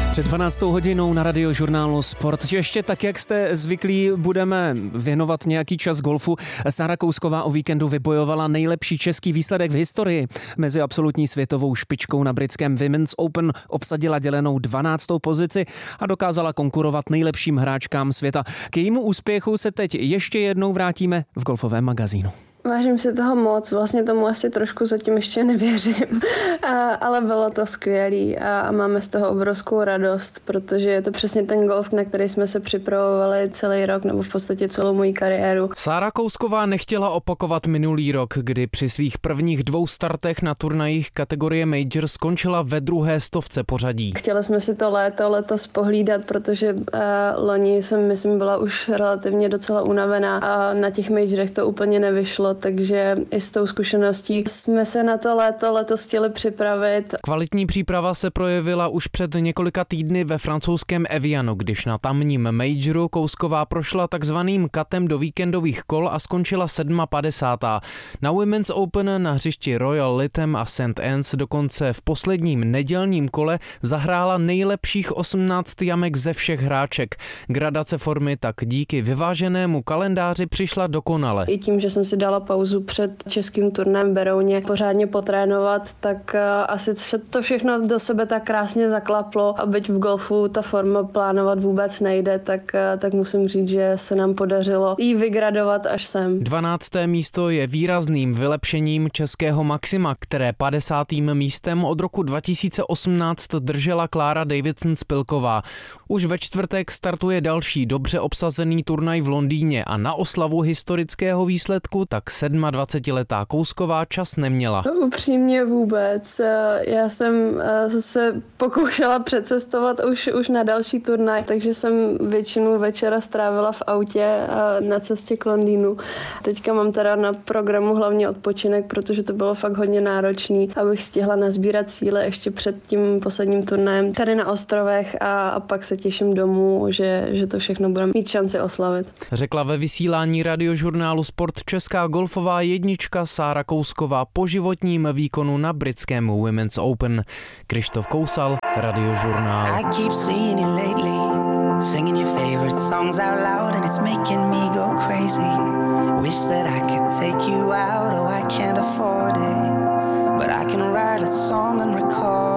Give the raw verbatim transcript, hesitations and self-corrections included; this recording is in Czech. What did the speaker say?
Před dvanáctou hodinou na Radiožurnálu Sport. Ještě tak, jak jste zvyklí, budeme věnovat nějaký čas golfu. Sára Kousková o víkendu vybojovala nejlepší český výsledek v historii. Mezi absolutní světovou špičkou na britském Women's Open obsadila dělenou dvanáctou pozici a dokázala konkurovat nejlepším hráčkám světa. K jejímu úspěchu se teď ještě jednou vrátíme v golfovém magazínu. Vážím si toho moc, vlastně tomu asi trošku zatím ještě nevěřím, a, ale bylo to skvělý a, a máme z toho obrovskou radost, protože je to přesně ten golf, na který jsme se připravovali celý rok nebo v podstatě celou moji kariéru. Sára Kousková nechtěla opakovat minulý rok, kdy při svých prvních dvou startech na turnajích kategorie Major skončila ve druhé stovce pořadí. Chtěli jsme si to léto letos pohlídat, protože uh, loni jsem, myslím, byla už relativně docela unavená a na těch Majorech to úplně nevyšlo. Takže i s tou zkušeností jsme se na to léto letos chtěli připravit. Kvalitní příprava se projevila už před několika týdny ve francouzském Evianu, když na tamním majoru Kousková prošla takzvaným katem do víkendových kol a skončila padesátá sedmá Na Women's Open na hřišti Royal Lytham a Saint Anne's dokonce v posledním nedělním kole zahrála nejlepších osmnáct jamek ze všech hráček. Gradace formy tak díky vyváženému kalendáři přišla dokonale. I tím, že jsem si dala pauzu před českým turnajem v Berouně pořádně potrénovat, tak asi to všechno do sebe tak krásně zaklaplo a byť v golfu ta forma plánovat vůbec nejde, tak, tak musím říct, že se nám podařilo jí vygradovat až sem. dvanácté místo je výrazným vylepšením českého maxima, které padesátým místem od roku dva tisíce osmnáct držela Klára Davidson-Spilková. Už ve čtvrtek startuje další dobře obsazený turnaj v Londýně a na oslavu historického výsledku tak dvacetisedmiletá Kousková čas neměla. Upřímně vůbec. Já jsem se pokoušela přecestovat už, už na další turnaj, takže jsem většinu večera strávila v autě na cestě k Londýnu. Teďka mám teda na programu hlavně odpočinek, protože to bylo fakt hodně náročný, abych stihla nazbírat síly ještě před tím posledním turnajem tady na ostrovech a, a pak se těším domů, že, že to všechno budeme mít šanci oslavit. Řekla ve vysílání Radiožurnálu Sport česká golfová jednička Sára Kousková po životním výkonu na britském Women's Open. Krištof Kousal, Radiožurnál. I keep seeing you lately, singing your favorite songs out loud and it's making me go crazy. Wish that I could take you out, oh I can't afford it, but I can write a song and record